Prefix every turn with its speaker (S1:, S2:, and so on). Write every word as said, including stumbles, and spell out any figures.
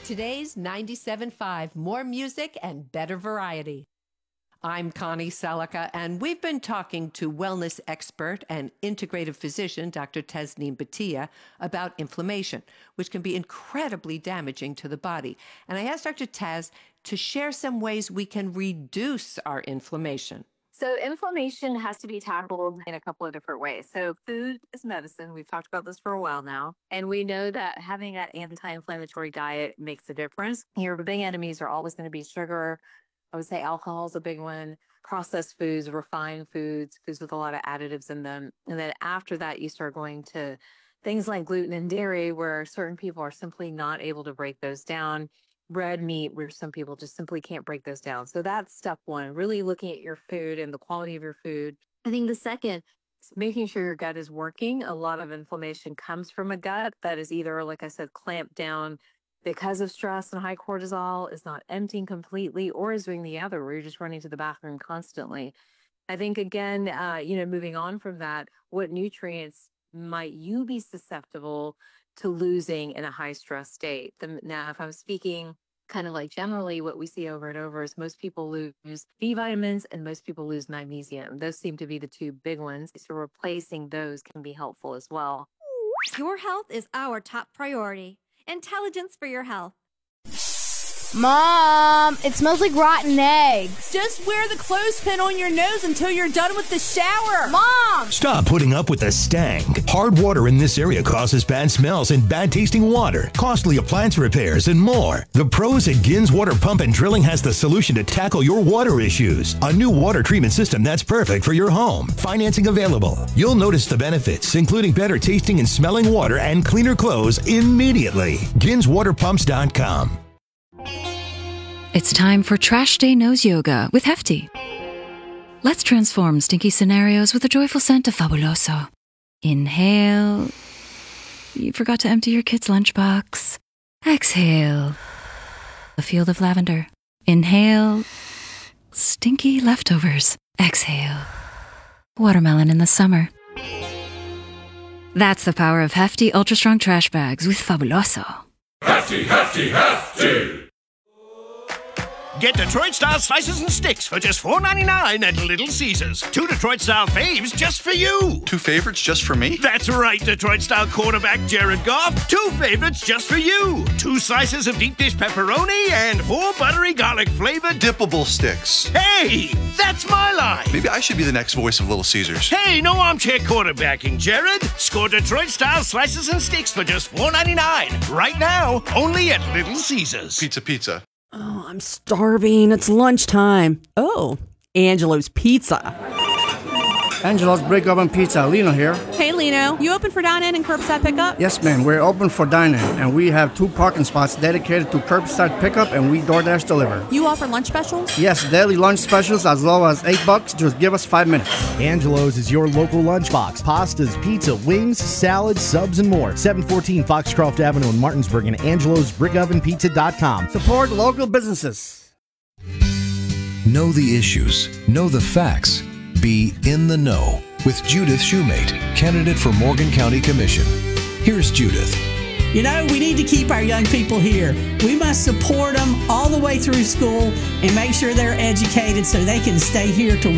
S1: Today's ninety-seven point five, more music and better variety. I'm Connie Selica, and we've been talking to wellness expert and integrative physician Doctor Tasneem Bhatia about inflammation, which can be incredibly damaging to the body. And I asked Doctor Taz to share some ways we can reduce our inflammation.
S2: So inflammation has to be tackled in a couple of different ways. So food is medicine. We've talked about this for a while now. And we know that having that anti-inflammatory diet makes a difference. Your big enemies are always going to be sugar. I would say alcohol is a big one. Processed foods, refined foods, foods with a lot of additives in them. And then after that, you start going to things like gluten and dairy, where certain people are simply not able to break those down. Red meat, where some people just simply can't break those down. So that's step one, really looking at your food and the quality of your food. I think the second is making sure your gut is working. A lot of inflammation comes from a gut that is either, like I said, clamped down because of stress and high cortisol, is not emptying completely, or is doing the other, where you're just running to the bathroom constantly. I think, again, uh, you know, moving on from that, what nutrients might you be susceptible to losing in a high stress state? The, now, if I'm speaking kind of like generally, what we see over and over is most people lose B vitamins and most people lose magnesium. Those seem to be the two big ones. So replacing those can be helpful as well.
S3: Your health is our top priority. Intelligence for your health.
S4: Mom, it smells like rotten eggs.
S5: Just wear the clothespin on your nose until you're done with the shower.
S4: Mom!
S6: Stop putting up with the stank. Hard water in this area causes bad smells and bad tasting water, costly appliance repairs, and more. The pros at Gins Water Pump and Drilling has the solution to tackle your water issues. A new water treatment system that's perfect for your home. Financing available. You'll notice the benefits, including better tasting and smelling water and cleaner clothes immediately. Gins Water Pumps dot com.
S7: It's time for Trash Day Nose Yoga with Hefty. Let's transform stinky scenarios with a joyful scent of Fabuloso. Inhale. You forgot to empty your kid's lunchbox. Exhale. A field of lavender. Inhale. Stinky leftovers. Exhale. Watermelon in the summer. That's the power of Hefty Ultra Strong Trash Bags with Fabuloso.
S8: Hefty, Hefty, Hefty!
S9: Get Detroit-style slices and sticks for just four ninety-nine at Little Caesars. Two Detroit-style faves just for you.
S10: Two favorites just for me?
S9: That's right, Detroit-style quarterback Jared Goff. Two favorites just for you. Two slices of deep dish pepperoni and four buttery garlic-flavored
S10: dippable sticks.
S9: Hey, that's my line.
S10: Maybe I should be the next voice of Little Caesars.
S9: Hey, no armchair quarterbacking, Jared. Score Detroit-style slices and sticks for just four ninety-nine. Right now, only at Little Caesars.
S10: Pizza, pizza.
S5: Oh, I'm starving. It's lunchtime. Oh, Angelo's Pizza.
S11: Angelo's Brick Oven Pizza. Lino here.
S5: Hey, Lino. You open for dine-in and curbside pickup?
S11: Yes, ma'am. We're open for dine-in, and we have two parking spots dedicated to curbside pickup, and we DoorDash deliver.
S5: You offer lunch specials?
S11: Yes, daily lunch specials as low as eight bucks. Just give us five minutes.
S12: Angelo's is your local lunchbox. Pastas, pizza, wings, salads, subs, and more. seven fourteen Foxcroft Avenue in Martinsburg and Angelos Brick Oven Pizza dot com.
S11: Support local businesses.
S13: Know the issues. Know the facts. Be in the know with Judith Shoemate, candidate for Morgan County Commission. Here's Judith.
S14: You know, we need to keep our young people here. We must support them all the way through school and make sure they're educated so they can stay here to